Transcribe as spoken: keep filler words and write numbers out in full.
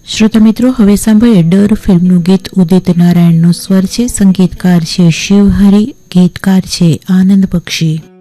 શ્રોતા મિત્રો, હવે સાંભળીએ ડર ફિલ્મનું ગીત. ઉદિત નારાયણનો સ્વર છે, સંગીતકાર છે શિવહરી, ગીતકાર છે આનંદ બક્ષી.